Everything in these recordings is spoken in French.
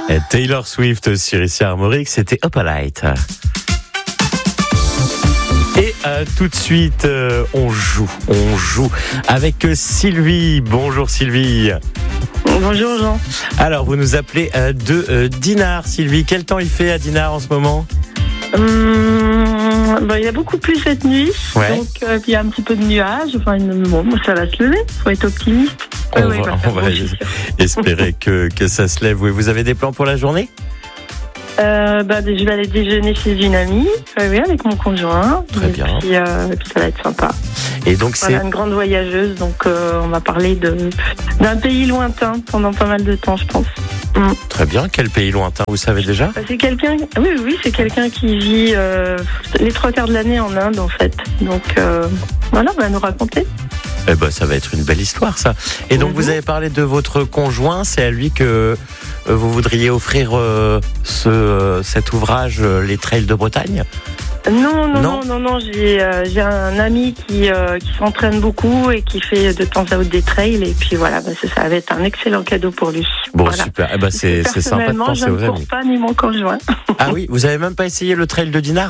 Taylor Swift sur ici Armorique, c'était Opalite. Et tout de suite, on joue avec Sylvie. Bonjour Sylvie. Bonjour Jean. Alors, vous nous appelez de Dinard, Sylvie. Quel temps il fait à Dinard en ce moment ? Il y a beaucoup plus cette nuit, Ouais. donc il y a un petit peu de nuages. Enfin, ça va se lever. Faut être optimiste. On va espérer que ça se lève. Oui, vous avez des plans pour la journée ? Je vais aller déjeuner chez une amie, avec mon conjoint. Très bien. Puis ça va être sympa. Et donc c'est Voilà, une grande voyageuse, donc on va parler d'un pays lointain pendant pas mal de temps, je pense. très bien. Quel pays lointain, vous savez déjà ? C'est quelqu'un, c'est quelqu'un qui vit les 3 quarts de l'année en Inde, en fait. Donc on va nous raconter. Eh ben, ça va être une belle histoire, ça. Et donc, vous avez parlé de votre conjoint. C'est à lui que vous voudriez offrir cet ouvrage, Les Trails de Bretagne ? Non. J'ai un ami qui s'entraîne beaucoup et qui fait de temps à autre des trails. Et puis voilà, ça va être un excellent cadeau pour lui. Bon, voilà. super. C'est sympa de penser aux amis. Je ne cours pas ni mon conjoint. Ah oui, vous avez même pas essayé le trail de Dinard ?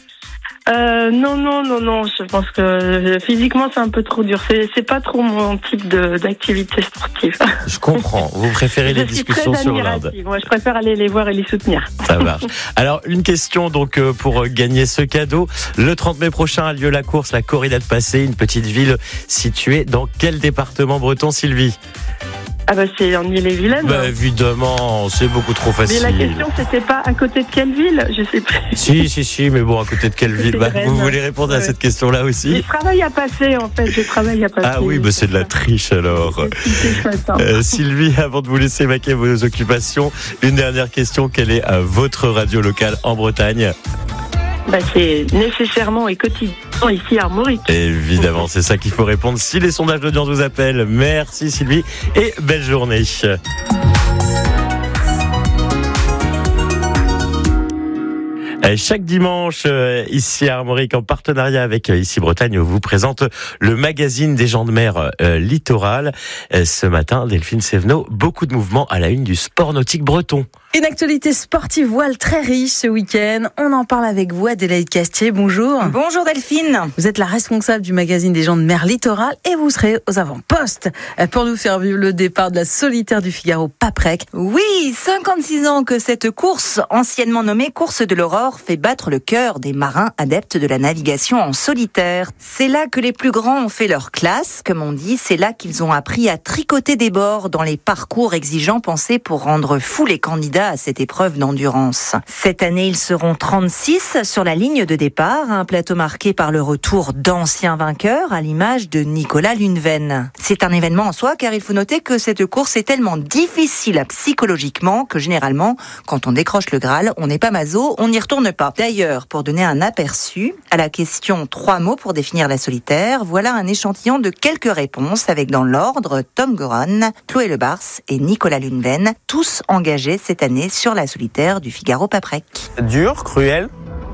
Non. Je pense que physiquement c'est un peu trop dur. C'est pas trop mon type d'activité sportive. Je comprends. Vous préférez les discussions sur l'Inde. Moi, je préfère aller les voir et les soutenir. Ça marche. Alors, une question donc pour gagner ce cadeau. Le 30 mai prochain a lieu la course, la corrida de Passé, une petite ville située dans quel département breton, Sylvie ? C'est en Ille-et-Vilaine. Évidemment, c'est beaucoup trop facile. Mais la question, c'était pas à côté de quelle ville ? Je sais plus. Si, mais bon, à côté de quelle ville ? Vous voulez répondre à cette question-là aussi ? Je travaille à Passé, en fait. Ah oui, c'est de la triche alors. Sylvie, avant de vous laisser vaquer vos occupations, une dernière question. Quelle est votre radio locale en Bretagne ? C'est nécessairement et quotidiennement ici à Armorique. Évidemment, c'est ça qu'il faut répondre si les sondages d'audience vous appellent. Merci Sylvie et belle journée. Chaque dimanche, ici à Armorique, en partenariat avec Ici Bretagne, vous présente le magazine des gens de mer littoral. Ce matin, Delphine Sévenot, beaucoup de mouvements à la une du sport nautique breton. Une actualité sportive voile très riche ce week-end. On en parle avec vous, Adélaïde Castier. Bonjour. Bonjour Delphine. Vous êtes la responsable du magazine des gens de mer littoral et vous serez aux avant-postes pour nous faire vivre le départ de la solitaire du Figaro Paprec. Oui, 56 ans que cette course, anciennement nommée course de l'aurore, fait battre le cœur des marins adeptes de la navigation en solitaire. C'est là que les plus grands ont fait leur classe, comme on dit. C'est là qu'ils ont appris à tricoter des bords dans les parcours exigeants pensés pour rendre fous les candidats à cette épreuve d'endurance. Cette année, ils seront 36 sur la ligne de départ, un plateau marqué par le retour d'anciens vainqueurs à l'image de Nicolas Luneven. C'est un événement en soi car il faut noter que cette course est tellement difficile psychologiquement que généralement, quand on décroche le Graal, on n'est pas maso, on n'y retourne pas. D'ailleurs, pour donner un aperçu à la question 3 mots pour définir la solitaire, voilà un échantillon de quelques réponses avec dans l'ordre Tom Goran, Chloé Lebars et Nicolas Luneven, tous engagés cette année sur la solitaire du Figaro Paprec. Dure, cruelle,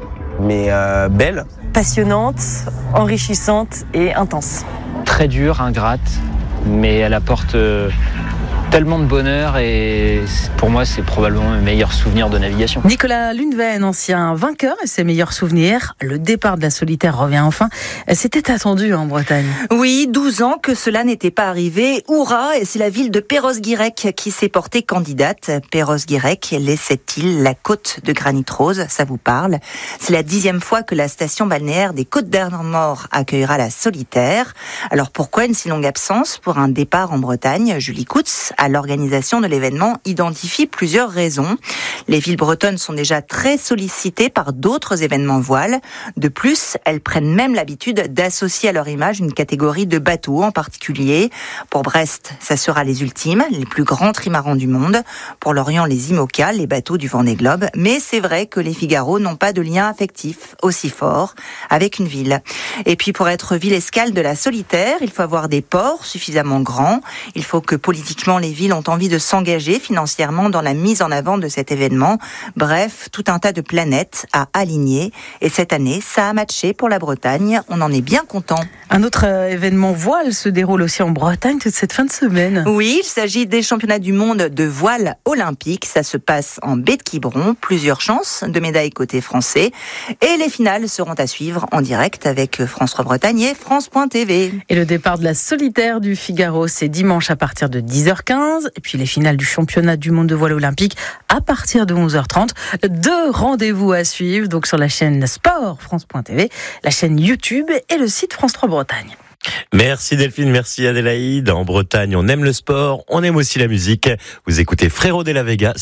mais belle. Passionnante, enrichissante et intense. Très dure, ingrate, mais elle apporte tellement de bonheur et pour moi c'est probablement mes meilleurs souvenirs de navigation. Nicolas Luneven, ancien vainqueur et ses meilleurs souvenirs. Le départ de la solitaire revient enfin. C'était attendu en Bretagne. Oui, 12 ans que cela n'était pas arrivé. Hurrah, et c'est la ville de Perros-Guirec qui s'est portée candidate. Perros-Guirec, les 7 îles, la côte de Granit Rose, ça vous parle. C'est la 10e fois que la station balnéaire des Côtes d'Armor accueillera la solitaire. Alors pourquoi une si longue absence pour un départ en Bretagne ? Julie Coutts, à l'organisation de l'événement, identifie plusieurs raisons. Les villes bretonnes sont déjà très sollicitées par d'autres événements voiles. De plus, elles prennent même l'habitude d'associer à leur image une catégorie de bateaux en particulier. Pour Brest, ça sera les Ultimes, les plus grands trimarans du monde. Pour Lorient, les IMOCA, les bateaux du Vendée Globe. Mais c'est vrai que les Figaro n'ont pas de lien affectif aussi fort avec une ville. Et puis pour être ville escale de la solitaire, il faut avoir des ports suffisamment grands. Il faut que politiquement les les villes ont envie de s'engager financièrement dans la mise en avant de cet événement. Bref, tout un tas de planètes à aligner. Et cette année, ça a matché pour la Bretagne. On en est bien content. Un autre événement voile se déroule aussi en Bretagne toute cette fin de semaine. Oui, il s'agit des championnats du monde de voile olympique. Ça se passe en baie de Quiberon. Plusieurs chances de médailles côté français. Et les finales seront à suivre en direct avec France 3 Bretagne et France.tv. Et le départ de la solitaire du Figaro, c'est dimanche à partir de 10h15. Et puis les finales du championnat du monde de voile olympique à partir de 11h30. 2 rendez-vous à suivre donc sur la chaîne Sport France.tv, la chaîne YouTube et le site France 3 Bretagne. Merci Delphine, merci Adélaïde. En Bretagne, on aime le sport, on aime aussi la musique. Vous écoutez Frérot de la Vega